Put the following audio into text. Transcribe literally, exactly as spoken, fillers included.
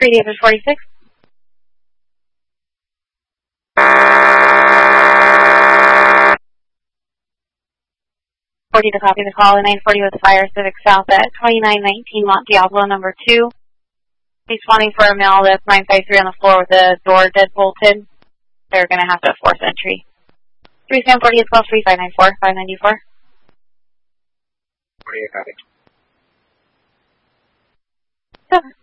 three David forty-six. forty to copy the call, nine forty with the Fire Civic South at twenty-nine nineteen Mont Diablo number two. Responding for a male that's nine five three on the floor with the door dead bolted. They're going to have to force entry. three seven forty at twelve three five nine four, five ninety-four. forty-eight copy. Seven.